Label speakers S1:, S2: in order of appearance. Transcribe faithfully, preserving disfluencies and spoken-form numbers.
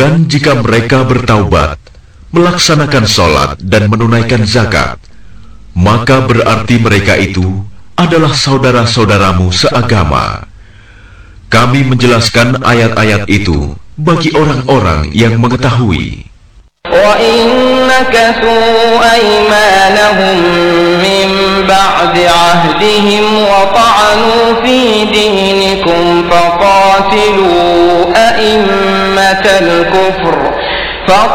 S1: Dan jika mereka bertaubat, melaksanakan sholat dan menunaikan zakat, maka berarti mereka itu adalah saudara-saudaramu seagama. Kami menjelaskan ayat-ayat itu bagi orang-orang yang mengetahui.
S2: وَإِنْ نَكَثُوا أَيْمَانَهُمْ مِنْ بَعْدِ عَهْدِهِمْ وَطَعَنُوا فِي دِينِكُمْ فَقَاتِلُوا أَئِمَّةَ الْكُفْرِ